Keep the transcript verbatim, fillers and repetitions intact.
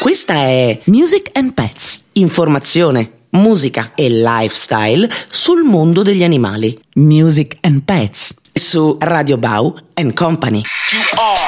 Questa è Music and Pets, informazione, musica e lifestyle sul mondo degli animali. Music and Pets su Radio Bau and Company.